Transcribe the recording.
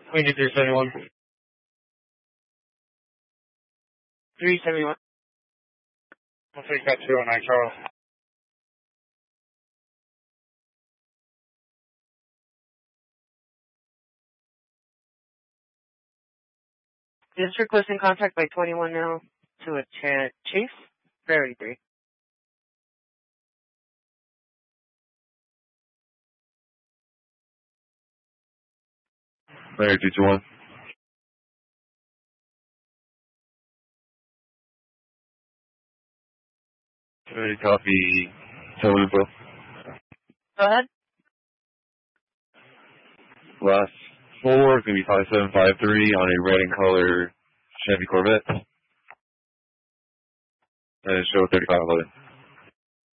We need 371. 371. I'll take that 209, Charles. Just requesting contact by 21 now to a Chase, Prairie 3. Prairie 221. Ready, copy. Tell info. Go ahead. Last 4 is going to be 5753 on a red and color Chevy Corvette. And show 3511.